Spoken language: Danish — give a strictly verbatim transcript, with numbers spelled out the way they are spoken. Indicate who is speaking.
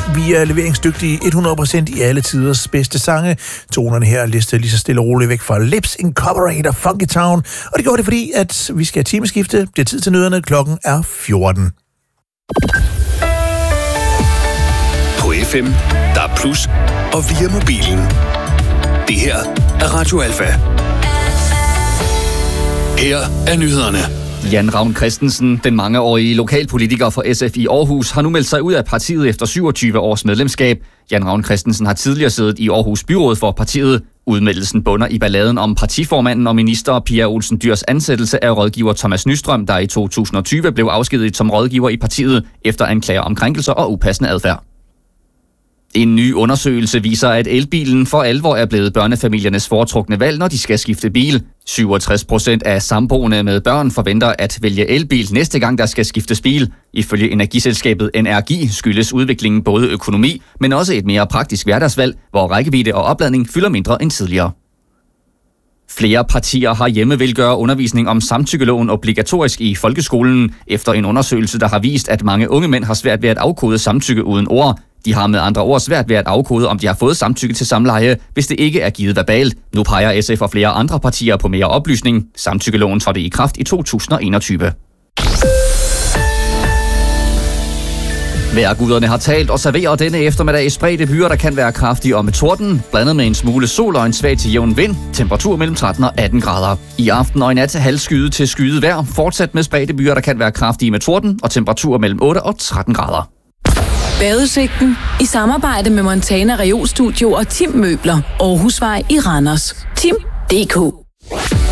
Speaker 1: Vi er leveringsdygtige hundrede procent i alle tiders bedste sange. Tonerne her lister lige så stille og roligt væk fra Lips Incorporated og Funky Town. Og det går det, fordi at vi skal have timeskifte. Det er tid til nyhederne. Klokken er fjorten.
Speaker 2: På F M, der er plus, og via mobilen. Det her er Radio Alfa. Her er nyhederne.
Speaker 3: Jan Ravn Christensen, den mangeårige lokalpolitiker for S F i Aarhus, har nu meldt sig ud af partiet efter syvogtyve års medlemskab. Jan Ravn Christensen har tidligere siddet i Aarhus Byråd for partiet. Udmeldelsen bunder i balladen om partiformanden og minister Pia Olsen Dyhrs ansættelse af rådgiver Thomas Nystrøm, der i to tusind og tyve blev afskediget som rådgiver i partiet efter anklager om krænkelser og upassende adfærd. En ny undersøgelse viser, at elbilen for alvor er blevet børnefamiliernes foretrukne valg, når de skal skifte bil. syvogtres procent af samboende med børn forventer at vælge elbil næste gang, der skal skiftes bil. Ifølge energiselskabet N R G skyldes udviklingen både økonomi, men også et mere praktisk hverdagsvalg, hvor rækkevidde og opladning fylder mindre end tidligere. Flere partier har hjemme vil gøre undervisning om samtykkeloven obligatorisk i folkeskolen, efter en undersøgelse, der har vist, at mange unge mænd har svært ved at afkode samtykke uden ord. De har med andre ord svært ved at afkode, om de har fået samtykke til samleje, hvis det ikke er givet verbalt. Nu peger S F og flere andre partier på mere oplysning. Samtykkeloven trådte i kraft i to tusind og enogtyve. Vejrguderne har talt og serverer denne eftermiddag i spredte byer, der kan være kraftige og med torden, blandet med en smule sol og en svag til jævn vind, temperatur mellem tretten og atten grader. I aften og i nat halvskyet til skyet vejr, fortsat med spredte byer, der kan være kraftige med torden og temperatur mellem otte og tretten grader.
Speaker 4: Badeudsigten i samarbejde med Montana Reolstudio og Tim Møbler, Aarhusvej i Randers. Tim punktum d k